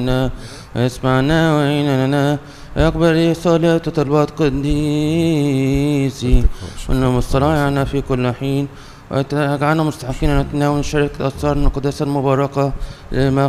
واسمعنا وإننا اقبل صلاة طلبات قديسي وإنهم الصلاة في كل حين وتجعلنا مستحقين أن نتناول شركة أسرار القداسة المباركة لما